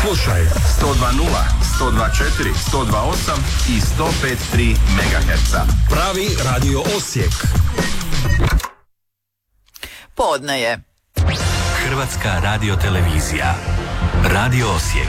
Slušaj 102.0, 102.4, 102.8 i 105.3 MHz. Pravi Radio Osijek. Podne je. Hrvatska radiotelevizija. Radio Osijek.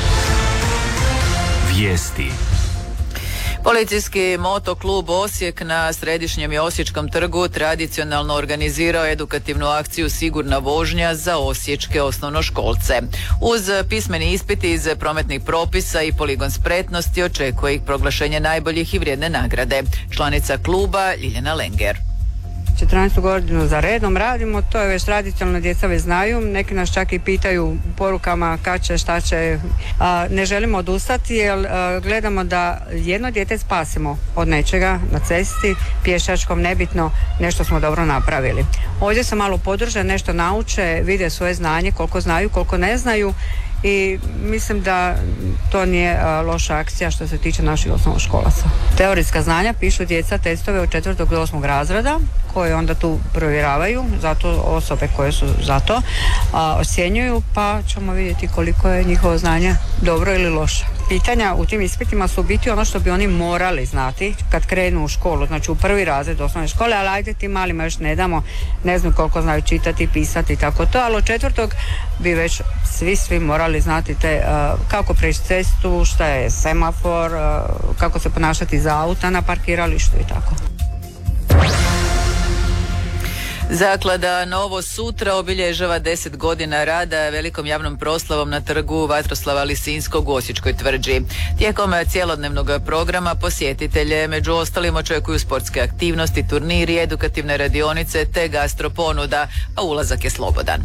Vijesti. Policijski motoklub Osijek na središnjem i Osječkom trgu tradicionalno organizirao edukativnu akciju Sigurna vožnja za osječke osnovnoškolce. Uz pismeni ispiti iz prometnih propisa i poligon spretnosti očekuje ih proglašenje najboljih i vrijedne nagrade. Članica kluba Ljiljana Lenger. 14. godinu za redom radimo, to je već tradicionalno, djeca već znaju, neki nas čak i pitaju porukama kad će, šta će, ne želimo odustati jer gledamo da jedno dijete spasimo od nečega na cesti, pješačkom, nebitno, nešto smo dobro napravili. Ovdje se malo podrže, nešto nauče, vide svoje znanje, koliko znaju, koliko ne znaju i mislim da to nije loša akcija što se tiče naših osnovnoškolaca. Teorijska znanja pišu djeca testove od 4. do 8. razreda koje onda tu provjeravaju, zato osobe koje su za to ocjenjuju, pa ćemo vidjeti koliko je njihovo znanje dobro ili loše. Pitanja u tim ispitima su biti ono što bi oni morali znati kad krenu u školu, znači u 1. razred osnovne škole, ali ajde tim malima još ne damo, ne znam koliko znaju čitati, pisati i tako to, ali od 4. bi već svi morali znati kako preći cestu, šta je semafor, kako se ponašati za auta na parkiralištu i tako. Zaklada Novo sutra obilježava 10 godina rada velikom javnom proslavom na trgu Vatroslava Lisinskog u Osječkoj tvrđi. Tijekom cjelodnevnog programa posjetitelje među ostalim očekuju sportske aktivnosti, turniri, edukativne radionice te gastro ponuda, a ulazak je slobodan.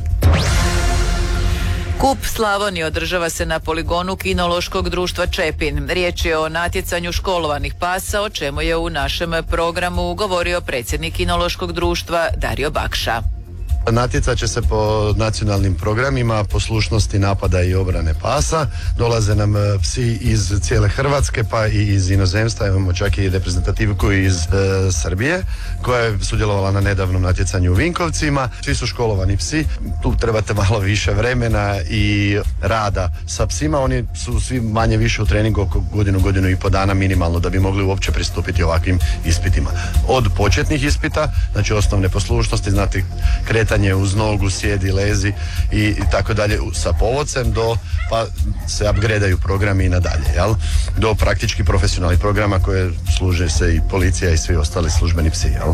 Kup Slavonije održava se na poligonu Kinološkog društva Čepin. Riječ je o natjecanju školovanih pasa, o čemu je u našem programu govorio predsjednik Kinološkog društva Dario Bakša. Natjecat će se po nacionalnim programima poslušnosti, napada i obrane pasa. Dolaze nam psi iz cijele Hrvatske pa i iz inozemstva. Imamo čak i reprezentativku iz Srbije koja je sudjelovala na nedavnom natjecanju u Vinkovcima. Svi su školovani psi. Tu trebate malo više vremena i rada sa psima. Oni su svi manje više u treningu oko godinu i po dana minimalno da bi mogli uopće pristupiti ovakvim ispitima. Od početnih ispita, znači osnovne poslušnosti, znati kretanje uz nogu, sjedi, lezi i tako dalje sa povodcem pa se upgradeaju programi i nadalje, jel? Do praktički profesionalnih programa koje služe se i policija i svi ostali službeni psi, jel?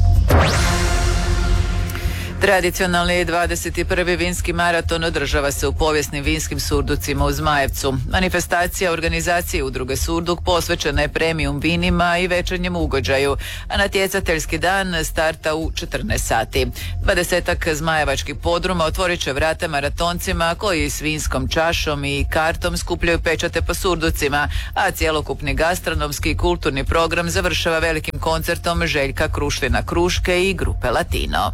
Tradicionalni 21. vinski maraton održava se u povijesnim vinskim surducima u Zmajevcu. Manifestacija organizacije udruge Surduk posvećena je premium vinima i večernjem ugođaju, a natjecateljski dan starta u 14 sati. 20-ak zmajevačkih podruma otvorit će vrata maratoncima koji s vinskom čašom i kartom skupljaju pečate po surducima, a cjelokupni gastronomski i kulturni program završava velikim koncertom Željka Krušlina Kruške i grupe Latino.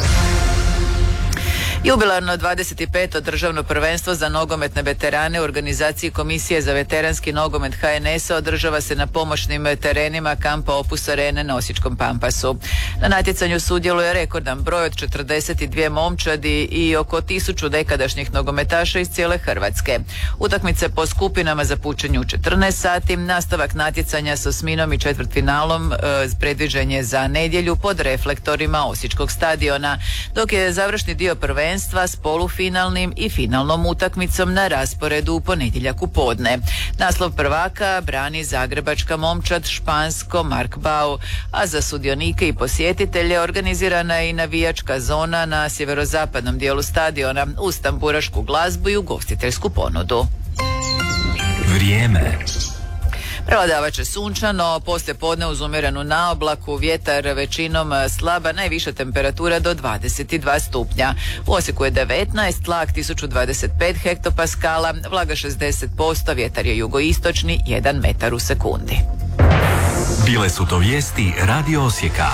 Jubilarno 25. državno prvenstvo za nogometne veterane u organizaciji Komisije za veteranski nogomet HNS-a održava se na pomoćnim terenima kampa Opus Arene na Osječkom Pampasu. Na natjecanju sudjeluje rekordan broj od 42 momčadi i oko 1000 nekadašnjih nogometaša iz cijele Hrvatske. Utakmice po skupinama započinju u 14 sati, nastavak natjecanja s osminom i četvrtfinalom predviđen je za nedjelju pod reflektorima Osječkog stadiona, dok je završni dio prvenstva s polufinalnim i finalnom utakmicom na rasporedu u ponedjeljak u podne. Naslov prvaka brani zagrebačka momčad Špansko Mark Bau, a za sudionike i posjetitelje organizirana je i navijačka zona na sjeverozapadnom dijelu stadiona uz tamburašku glazbu i ugostiteljsku ponudu. Vrijeme. Prevladavat će sunčano, poslije podne uz umjerenu naoblaku, vjetar većinom slaba, najviša temperatura do 22 stupnja. U Osijeku je 19, tlak 1025 hektopaskala, vlaga 60%, vjetar je jugoistočni 1 metar u sekundi. Bile su to vijesti Radio Osijeka.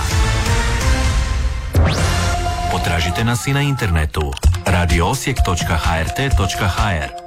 Potražite nas i na internetu radioosijek.hrt.hr.